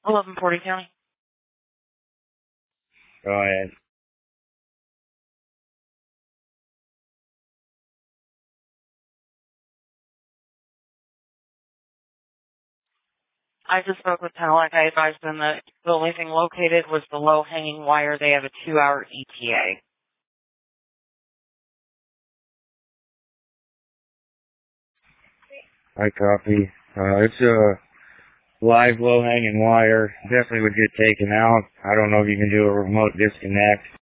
1140 County. Go ahead. I just spoke with Talek. I advised them that the only thing located was the low-hanging wire. They have a 2-hour ETA. I copy. It's a live low-hanging wire. Definitely would get taken out. I don't know if you can do a remote disconnect.